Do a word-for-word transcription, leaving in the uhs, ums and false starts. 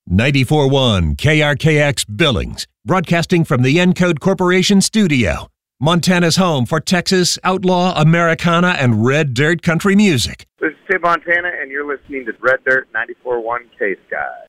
ninety-four point one K R K X Billings, broadcasting from the Encode Corporation studio. Montana's home for Texas, outlaw, Americana, and red dirt country music. This is Tim Montana, and you're listening to Red Dirt ninety-four point one K-Sky.